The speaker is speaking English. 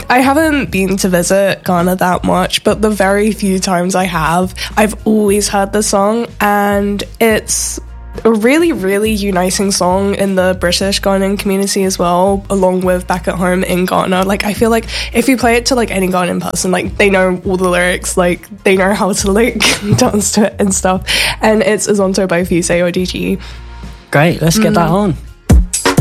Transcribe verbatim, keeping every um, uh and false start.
I haven't been to visit Ghana that much, but the very few times I have, I've always heard the song, and it's a really, really uniting song in the British Ghanaian community as well, along with back at home in Ghana. Like, I feel like if you play it to, like, any Ghanaian person, like, they know all the lyrics, like, they know how to, like, dance to it and stuff. And it's Azonto by Fuse O D G. Great, let's get mm. that on.